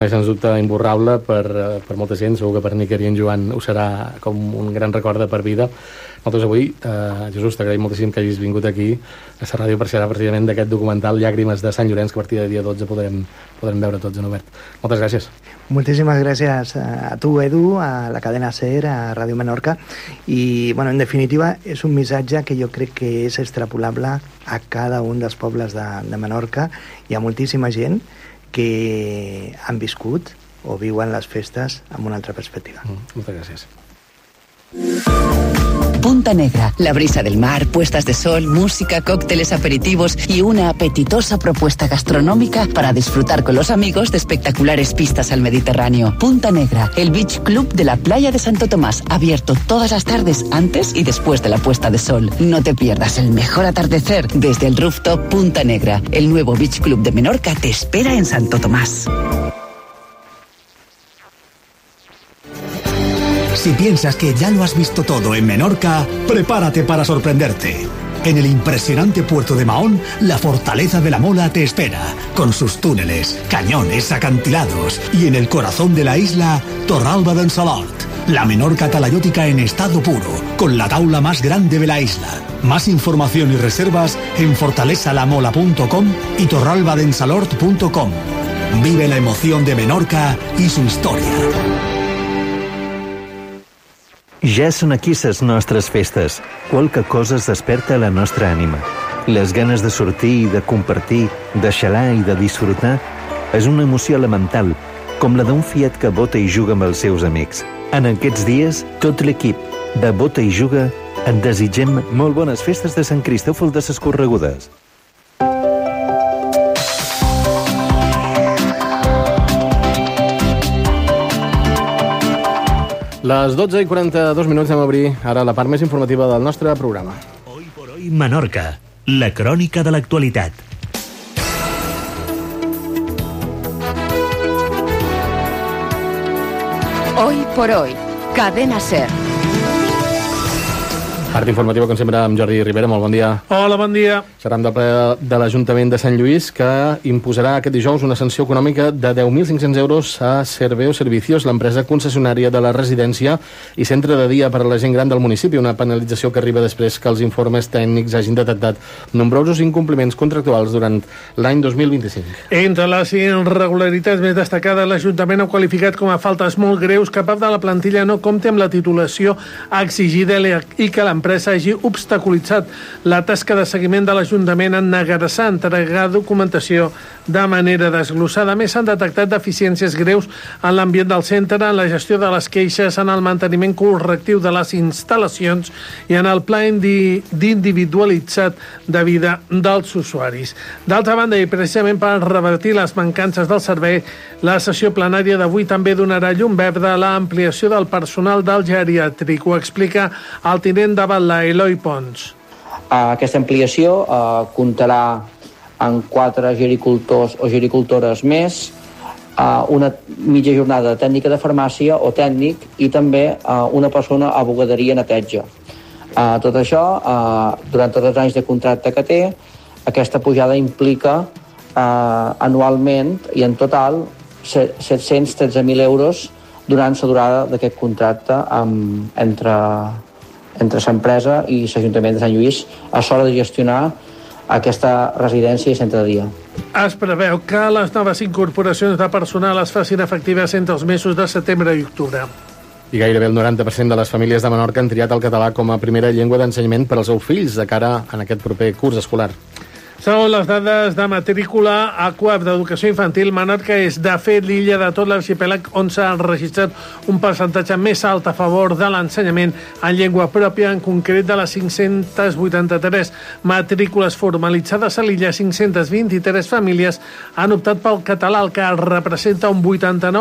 sens dubte imborrable per molta gent, segur que per Níker i en Joan ho serà com un gran record de per vida. Nosaltres avui, Jesús, t'agraïm moltíssim que hagis vingut aquí a la ràdio per xerrar precisament d'aquest documental Llàgrimes de Sant Llorenç, que a partir de dia 12 podrem veure tots en obert. Moltes gràcies. Moltíssimes gràcies a tu, Edu, a la cadena SER, a Ràdio Menorca, i, bueno, en definitiva, és un missatge que jo crec que és extrapolable a cada un dels pobles de Menorca. Hi ha moltíssima gent que han viscut o viuen les festes amb una altra perspectiva. Moltes gràcies. Punta Negra, la brisa del mar, puestas de sol, música, cócteles, aperitivos y una apetitosa propuesta gastronómica para disfrutar con los amigos de espectaculares pistas al Mediterráneo. Punta Negra, el beach club de la playa de Santo Tomás, abierto todas las tardes antes y después de la puesta de sol. No te pierdas el mejor atardecer desde el rooftop Punta Negra. El nuevo beach club de Menorca te espera en Santo Tomás. Si piensas que ya lo has visto todo en Menorca, prepárate para sorprenderte. En el impresionante puerto de Mahón, la fortaleza de la Mola te espera, con sus túneles, cañones, acantilados, y en el corazón de la isla, Torralba d'en Salort, la Menorca talayótica en estado puro, con la taula más grande de la isla. Más información y reservas en fortalezalamola.com y torralbadensalort.com. Vive la emoción de Menorca y su historia. Ja són aquí les nostres festes. Qualque cosa es desperta a la nostra ànima. Les ganes de sortir, de compartir, de xalar i de disfrutar és una emoció elemental, com la d'un fiat que bota i juga amb els seus amics. En aquests dies, tot l'equip de Bota i Juga et desitgem molt bones festes de Sant Cristòfol de ses Corregudes. Les 12:42 anem a obrir ara la part més informativa del nostre programa. Hoy por hoy Menorca, la crònica de l'actualitat. Hoy por hoy, Cadena SER. Part informativa, com sempre, amb Jordi Rivera. Molt bon dia. Hola, bon dia. Serà amb el ple de l'Ajuntament de Sant Lluís, que imposarà aquest dijous una sanció econòmica de 10.500 euros a Serveo Servicios, l'empresa concessionària de la residència i centre de dia per a la gent gran del municipi, una penalització que arriba després que els informes tècnics hagin detectat nombrosos incompliments contractuals durant l'any 2025. Entre les irregularitats més destacades, l'Ajuntament ha qualificat com a faltes molt greus que part de la plantilla no compti amb la titulació exigida i que l'empresa hagi obstaculitzat la tasca de seguiment de l'Ajuntament en negar-se a entregar documentació de manera desglossada. A més, s'han detectat deficiències greus en l'ambient del centre, en la gestió de les queixes, en el manteniment correctiu de les instal·lacions i en el pla d'individualitzat de vida dels usuaris. D'altra banda, i precisament per revertir les mancances del servei, la sessió plenària d'avui també donarà llum verda a l'ampliació del personal del geriàtric. Ho explica el tinent de Batla, Eloi Pons. Aquesta ampliació comptarà amb 4 gericultors o gericultores més, una mitja jornada de tècnica de farmàcia o tècnic i també una persona a bugaderia neteja. Tot això, durant tots els anys de contracte que té, aquesta pujada implica anualment i en total 713.000 euros durant la durada d'aquest contracte entre l'empresa i l'Ajuntament de Sant Lluís a l'hora de gestionar aquesta residència i centre de dia. Es preveu que les noves incorporacions de personal es facin efectives entre els mesos de setembre i octubre. I gairebé el 90% de les famílies de Menorca han triat el català com a primera llengua d'ensenyament per als seus fills de cara a aquest proper curs escolar. Segons les dades de matrícula a CUAP d'Educació Infantil, Menorca és, de fet, l'illa de tot l'arxipèlag on s'ha registrat un percentatge més alt a favor de l'ensenyament en llengua pròpia, en concret de les 583 matrícules formalitzades a l'illa, 523 famílies han optat pel català, el que representa un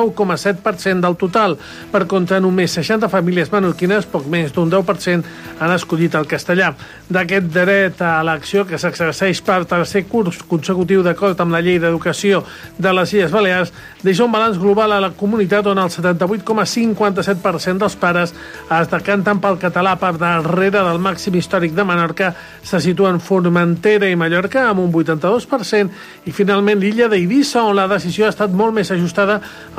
89,7% del total. Per contra, només 60 famílies menorquines, poc més d'un 10%, han escollit el castellà. D'aquest dret a l'acció que s'exerceix per tercer curs consecutiu d'acord amb la llei d'educació de les Illes Balears, deixa un balanç global a la comunitat on el 78,57% dels pares es decanten pel català. Per darrere del màxim històric de Menorca se situen Formentera i Mallorca amb un 82% i finalment l'illa d'Eivissa, on la decisió ha estat molt més ajustada